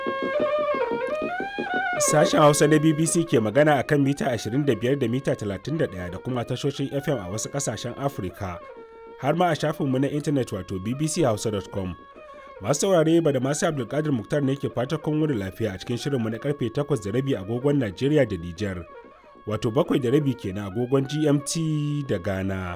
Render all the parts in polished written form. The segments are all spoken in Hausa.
Sashen Hausa na BBC ke magana a kan mita 25 da mita 31 da kuma tashoshin FM a wasu ƙasashen Afirka, har ma a shafinmu na intanet wato bbchausa.com. Masu saurare ba da masu Abdulkadir Muktar ne ke fata kun wuni lafiya a cikin shirinmu na karfe 8:30 agogon Najeriya da Nijar, wato 7:30 kenan agogon GMT da Ghana.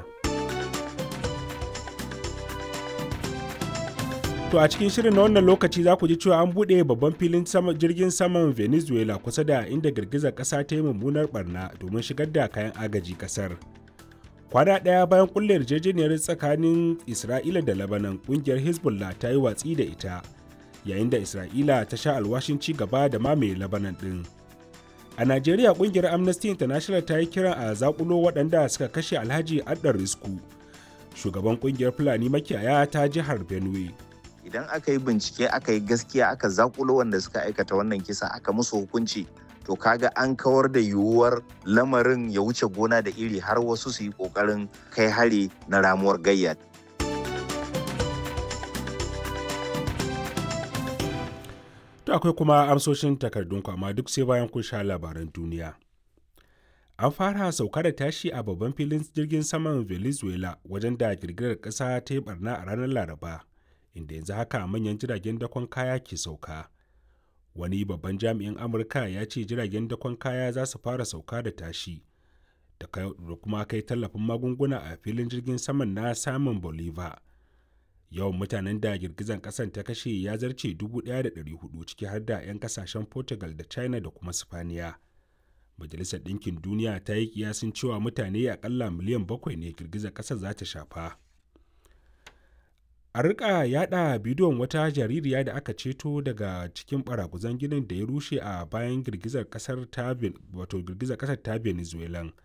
To a cikin shirin na wannan lokaci za ku ji cewa an buɗe babban filin jirgin saman Venezuela kusa da inda girgizar ƙasa ta yi mummunar barna domin shigar da kayan agaji ƙasar. Kwana ɗaya bayan ƙulla yarjejeniyar tsakanin Isra'ila da Lebanon, ƙungiyar Hezbollah ta yi watsi da ita, yayin da Isra'ila ta sha alwashin ci gaba da mamaye Lebanon ɗin. A Najeriya, ƙungiyar Amnesty International ta yi kiran a zaƙulo waɗanda suka kashe Alhaji Addar Risku, shugaban ƙungiyar Fulani makiyaya ta jihar Benue. Idan aka yi bincike aka yi gaskiya aka zakulo wanda suka aikata wannan kisa aka musu hukunci, to kaga an kawar da yiwuwar lamarin ya wuce gona da iri har wasu su yi kokarin kai hari na ramuwar gayya. To akwai kuma amsoshin takardunku, amma duk sai bayan kun sha labaran duniya. An fara sauka da tashi a babban filin jirgin saman Venezuela wajen da girgizar ƙasa ta yi barna a ranar Laraba, inda yanzu haka manyan jiragen dakon kaya ke sauka. Wani babban jami'in Amurka ya ce jiragen dakon kaya za su fara sauka da tashi da kuma kai tallafin magunguna a filin jirgin saman na Simon Bolivar. Yawan mutanen da girgizar ƙasar ta kashe ya zarce 1,400, ciki har da 'yan kasashen Portugal da China da kuma Spaniya. Majalisar Ɗinkin Duniya ta yi kiyasin cewa mutane akalla miliyan 7 ne girgizar ƙasar za ta shafa. A rika yada bidiyon wata jaririya da aka ceto daga cikin baraguzan ginin da ya rushe a bayan girgizar kasar ta Venezuela